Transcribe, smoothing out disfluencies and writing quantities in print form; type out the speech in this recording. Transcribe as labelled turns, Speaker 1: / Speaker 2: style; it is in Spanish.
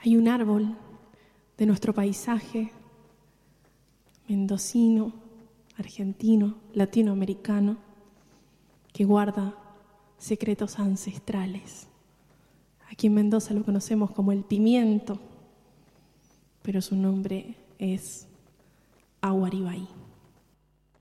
Speaker 1: Hay un árbol de nuestro paisaje mendocino, argentino, latinoamericano, que guarda secretos ancestrales. Aquí en Mendoza lo conocemos como el pimiento, pero su nombre es Aguaribay.